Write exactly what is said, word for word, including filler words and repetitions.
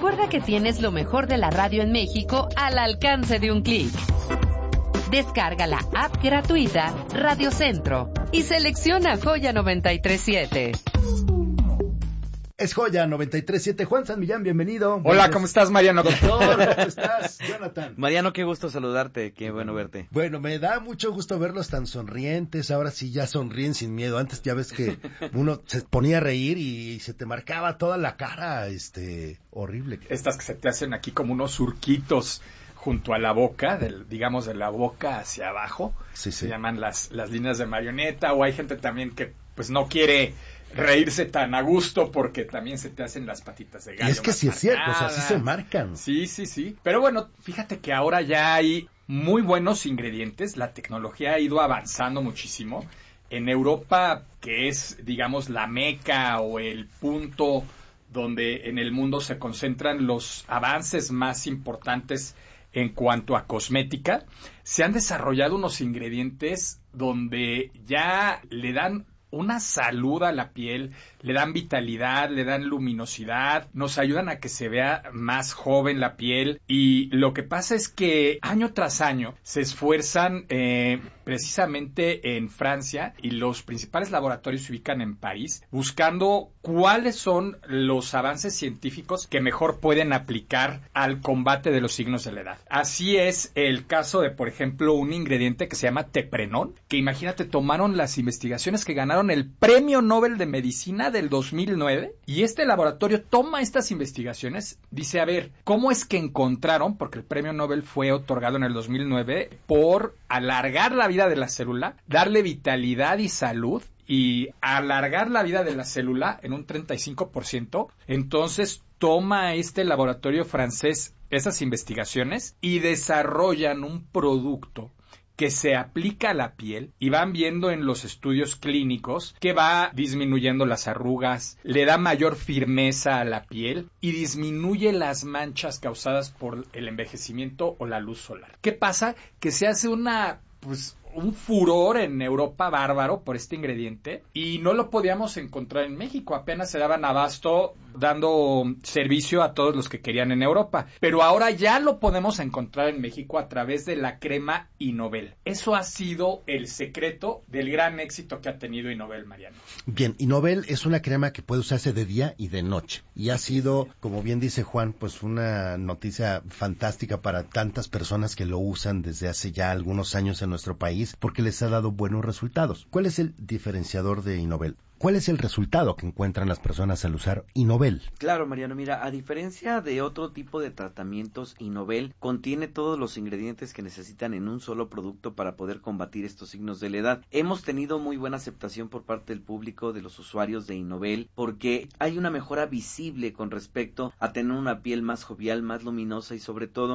Recuerda que tienes lo mejor de la radio en México al alcance de un clic. Descarga la app gratuita Radio Centro y selecciona Joya noventa y tres siete. Es Joya noventa y tres siete. Juan San Millán, bienvenido. Hola, ¿cómo estás, Mariano? Doctor, ¿cómo estás? Jonathan. Mariano, qué gusto saludarte, qué bueno verte. Bueno, me da mucho gusto verlos tan sonrientes, ahora sí ya sonríen sin miedo. Antes ya ves que uno se ponía a reír y se te marcaba toda la cara, este, horrible. Estas que se te hacen aquí como unos surquitos junto a la boca, del, digamos de la boca hacia abajo, sí, sí. Se llaman las, las líneas de marioneta, o hay gente también que pues no quiere reírse tan a gusto porque también se te hacen las patitas de gallo. Y es que sí es cierto, o sea, sí se marcan. Sí, sí, sí. Pero bueno, fíjate que ahora ya hay muy buenos ingredientes, la tecnología ha ido avanzando muchísimo. En Europa, que es, digamos, la meca o el punto donde en el mundo se concentran los avances más importantes en cuanto a cosmética, se han desarrollado unos ingredientes donde ya le dan una salud a la piel, le dan vitalidad, le dan luminosidad, nos ayudan a que se vea más joven la piel, y lo que pasa es que año tras año se esfuerzan eh, precisamente en Francia, y los principales laboratorios se ubican en París, buscando cuáles son los avances científicos que mejor pueden aplicar al combate de los signos de la edad. Así es el caso de, por ejemplo, un ingrediente que se llama Teprenol, que imagínate, tomaron las investigaciones que ganaron el Premio Nobel de Medicina del dos mil nueve, y este laboratorio toma estas investigaciones, dice, a ver, ¿cómo es que encontraron? Porque el Premio Nobel fue otorgado en el dos mil nueve por alargar la vida de la célula, darle vitalidad y salud, y alargar la vida de la célula en un treinta y cinco por ciento. Entonces toma este laboratorio francés esas investigaciones y desarrollan un producto que se aplica a la piel, y van viendo en los estudios clínicos que va disminuyendo las arrugas, le da mayor firmeza a la piel y disminuye las manchas causadas por el envejecimiento o la luz solar. ¿Qué pasa? Que se hace una, pues, un furor en Europa bárbaro por este ingrediente, y no lo podíamos encontrar en México, apenas se daban abasto dando servicio a todos los que querían en Europa, pero ahora ya lo podemos encontrar en México a través de la crema Innovel. Eso ha sido el secreto del gran éxito que ha tenido Innovel, Mariano. Bien, Innovel es una crema que puede usarse de día y de noche, y ha sido, como bien dice Juan, pues una noticia fantástica para tantas personas que lo usan desde hace ya algunos años en nuestro país, porque les ha dado buenos resultados. ¿Cuál es el diferenciador de Innovel? ¿Cuál es el resultado que encuentran las personas al usar Innovel? Claro, Mariano, mira, a diferencia de otro tipo de tratamientos, Innovel contiene todos los ingredientes que necesitan en un solo producto para poder combatir estos signos de la edad. Hemos tenido muy buena aceptación por parte del público, de los usuarios de Innovel, porque hay una mejora visible con respecto a tener una piel más jovial, más luminosa, y sobre todo